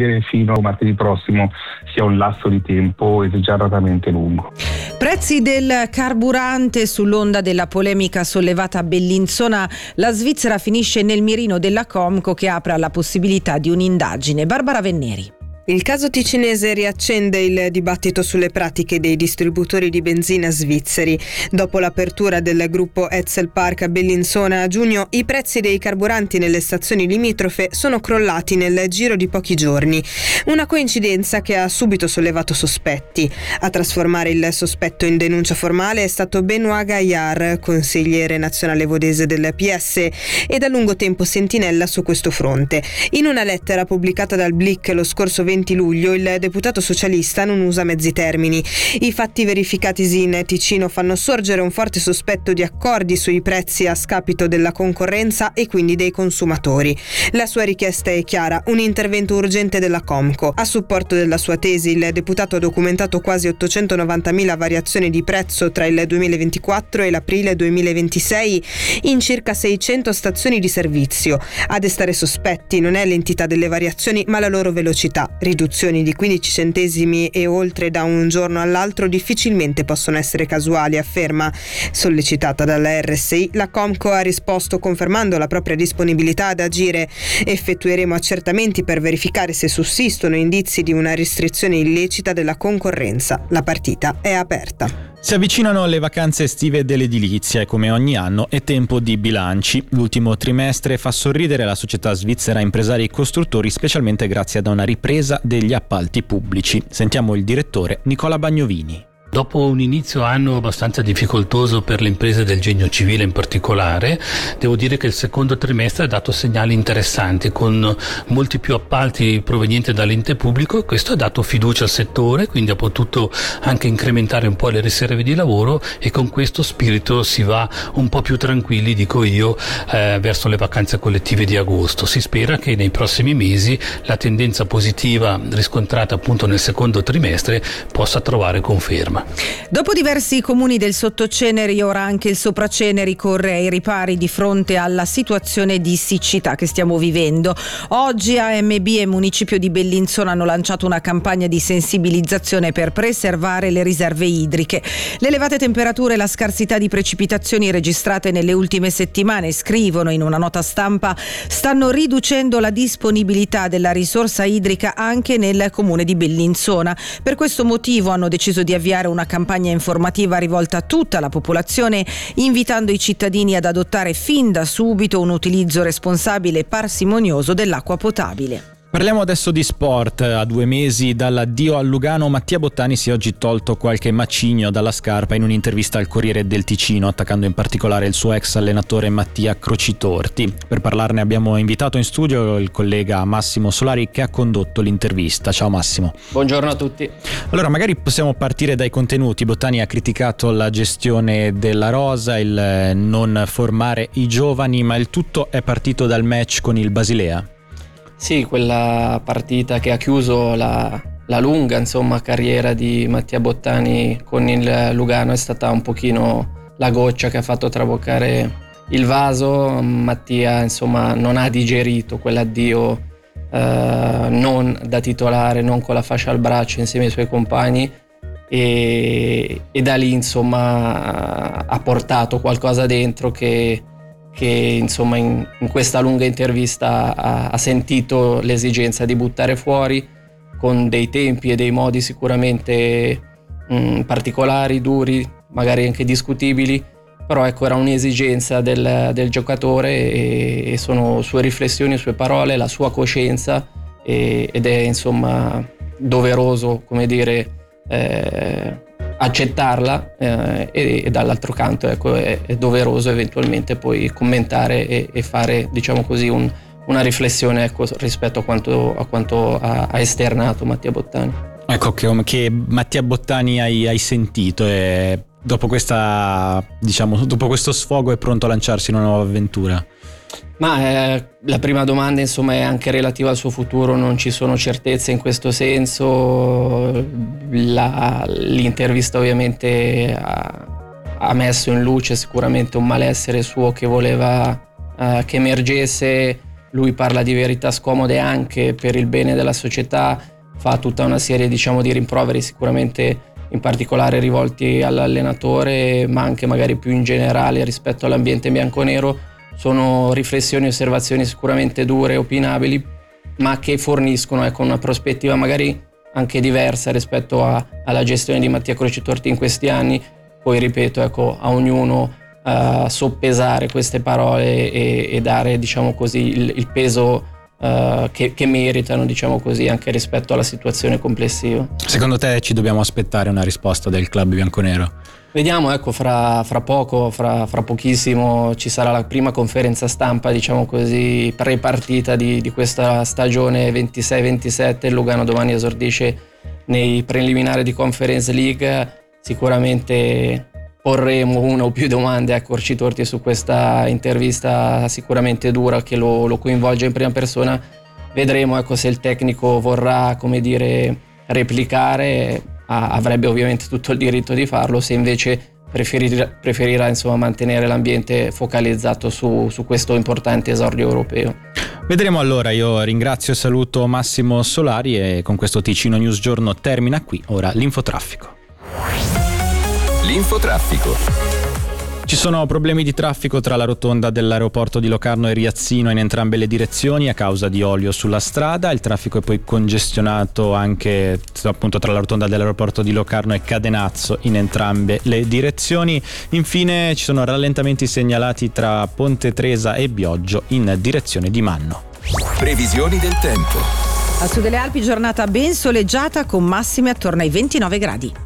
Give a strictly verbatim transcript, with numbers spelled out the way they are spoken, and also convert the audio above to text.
attendere fino a martedì prossimo sia un lasso di tempo esageratamente lungo. Prezzi del carburante. Sull'onda della polemica sollevata a Bellinzona, la Svizzera finisce nel mirino della Comco, che apre alla possibilità di un'indagine. Barbara Venneri. Il caso ticinese riaccende il dibattito sulle pratiche dei distributori di benzina svizzeri. Dopo l'apertura del gruppo Etzel Park a Bellinzona a giugno, i prezzi dei carburanti nelle stazioni limitrofe sono crollati nel giro di pochi giorni. Una coincidenza che ha subito sollevato sospetti. A trasformare il sospetto in denuncia formale è stato Benoît Gaillard, consigliere nazionale vodese del P S e da lungo tempo sentinella su questo fronte. In una lettera pubblicata dal Blick lo scorso venti luglio, il deputato socialista non usa mezzi termini. I fatti verificatisi in Ticino fanno sorgere un forte sospetto di accordi sui prezzi a scapito della concorrenza e quindi dei consumatori. La sua richiesta è chiara: un intervento urgente della Comco. A supporto della sua tesi, il deputato ha documentato quasi ottocentonovantamila variazioni di prezzo tra il duemilaventiquattro e l'aprile duemilaventisei in circa seicento stazioni di servizio. A destare sospetti non è l'entità delle variazioni, ma la loro velocità. Riduzioni di quindici centesimi e oltre da un giorno all'altro difficilmente possono essere casuali, afferma. Sollecitata dalla R S I, la Comco ha risposto confermando la propria disponibilità ad agire. Effettueremo accertamenti per verificare se sussistono indizi di una restrizione illecita della concorrenza. La partita è aperta. Si avvicinano le vacanze estive dell'edilizia e come ogni anno è tempo di bilanci. L'ultimo trimestre fa sorridere la società svizzera Impresari Costruttori, specialmente grazie ad una ripresa degli appalti pubblici. Sentiamo il direttore Nicola Bagnovini. Dopo un inizio anno abbastanza difficoltoso per le imprese del genio civile in particolare, devo dire che il secondo trimestre ha dato segnali interessanti, con molti più appalti provenienti dall'ente pubblico, e questo ha dato fiducia al settore, quindi ha potuto anche incrementare un po' le riserve di lavoro, e con questo spirito si va un po' più tranquilli, dico io, eh, verso le vacanze collettive di agosto. Si spera che nei prossimi mesi la tendenza positiva riscontrata appunto nel secondo trimestre possa trovare conferma. Dopo diversi comuni del Sottoceneri, ora anche il Sopraceneri corre ai ripari di fronte alla situazione di siccità che stiamo vivendo. Oggi A M B e Municipio di Bellinzona hanno lanciato una campagna di sensibilizzazione per preservare le riserve idriche. Le elevate temperature e la scarsità di precipitazioni registrate nelle ultime settimane, scrivono in una nota stampa, stanno riducendo la disponibilità della risorsa idrica anche nel comune di Bellinzona. Per questo motivo hanno deciso di avviare una campagna informativa rivolta a tutta la popolazione, invitando i cittadini ad adottare fin da subito un utilizzo responsabile e parsimonioso dell'acqua potabile. Parliamo adesso di sport. A due mesi dall'addio al Lugano, Mattia Bottani si è oggi tolto qualche macigno dalla scarpa in un'intervista al Corriere del Ticino, attaccando in particolare il suo ex allenatore Mattia Crocitorti. Per parlarne abbiamo invitato in studio il collega Massimo Solari, che ha condotto l'intervista. Ciao Massimo. Buongiorno a tutti. Allora, magari possiamo partire dai contenuti. Bottani ha criticato la gestione della rosa, il non formare i giovani, ma il tutto è partito dal match con il Basilea. Sì, quella partita che ha chiuso la, la lunga insomma, carriera di Mattia Bottani con il Lugano è stata un pochino la goccia che ha fatto traboccare il vaso. Mattia insomma non ha digerito quell'addio eh, non da titolare, non con la fascia al braccio insieme ai suoi compagni, e, e da lì insomma ha portato qualcosa dentro che che insomma in, in questa lunga intervista ha, ha sentito l'esigenza di buttare fuori, con dei tempi e dei modi sicuramente mh, particolari, duri, magari anche discutibili, però ecco, era un'esigenza del, del giocatore, e, e sono sue riflessioni, sue parole, la sua coscienza, e, ed è insomma doveroso, come dire, eh, accettarla, eh, e, e dall'altro canto ecco, è, è doveroso eventualmente poi commentare e, e fare, diciamo così, un, una riflessione ecco, rispetto a quanto, a quanto ha, ha esternato Mattia Bottani. Ecco, che, che Mattia Bottani hai, hai sentito, e dopo questa, diciamo, dopo questo sfogo è pronto a lanciarsi in una nuova avventura? Ma eh, la prima domanda insomma è anche relativa al suo futuro, non ci sono certezze in questo senso. La, l'intervista ovviamente ha, ha messo in luce sicuramente un malessere suo che voleva eh, che emergesse lui parla di verità scomode anche per il bene della società, fa tutta una serie diciamo di rimproveri sicuramente in particolare rivolti all'allenatore, ma anche magari più in generale rispetto all'ambiente bianconero. Sono riflessioni e osservazioni sicuramente dure e opinabili, ma che forniscono ecco, una prospettiva magari anche diversa rispetto a, alla gestione di Mattia Crocitorti in questi anni. Poi ripeto, ecco, a ognuno uh, soppesare queste parole e, e dare diciamo così il, il peso uh, che, che meritano diciamo così anche rispetto alla situazione complessiva. Secondo te ci dobbiamo aspettare una risposta del club bianconero? Vediamo, ecco, fra, fra poco, fra, fra pochissimo ci sarà la prima conferenza stampa, diciamo così, pre-partita di, di questa stagione ventisei ventisette. Il Lugano domani esordisce nei preliminari di Conference League. Sicuramente porremo una o più domande a Crocitorti su questa intervista sicuramente dura che lo, lo coinvolge in prima persona. Vedremo, ecco, se il tecnico vorrà, come dire, replicare. Avrebbe ovviamente tutto il diritto di farlo, se invece preferirà, preferirà insomma mantenere l'ambiente focalizzato su, su questo importante esordio europeo. Vedremo allora. Io ringrazio e saluto Massimo Solari e con questo Ticino News Giorno termina qui ora l'infotraffico. L'infotraffico. Ci sono problemi di traffico tra la rotonda dell'aeroporto di Locarno e Riazzino in entrambe le direzioni a causa di olio sulla strada. Il traffico è poi congestionato anche appunto tra la rotonda dell'aeroporto di Locarno e Cadenazzo in entrambe le direzioni. Infine ci sono rallentamenti segnalati tra Ponte Tresa e Bioggio in direzione di Manno. Previsioni del tempo. A sud delle Alpi giornata ben soleggiata con massime attorno ai ventinove gradi.